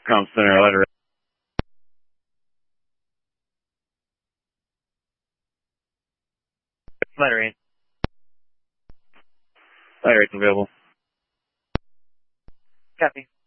Com Center, letter 8. Letter 8 available. Copy.